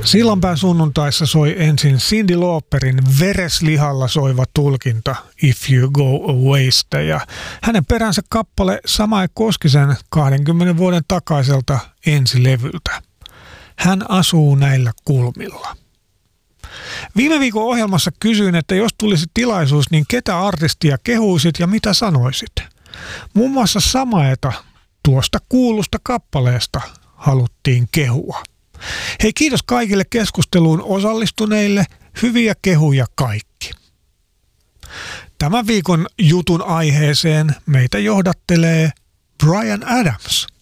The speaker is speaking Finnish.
Sillanpään sunnuntaissa soi ensin Cyndi Lauperin vereslihalla soiva tulkinta If You Go Awaysta ja hänen peränsä kappale Samae Koskisen 20 vuoden takaiselta ensilevyltä. Hän asuu näillä kulmilla. Viime viikon ohjelmassa kysyin, että jos tulisi tilaisuus, niin ketä artistia kehuisit ja mitä sanoisit? Muun muassa Samaeta tuosta kuulusta kappaleesta haluttiin kehua. Hei, kiitos kaikille keskusteluun osallistuneille, hyviä kehuja kaikki. Tämän viikon jutun aiheeseen meitä johdattelee Bryan Adams.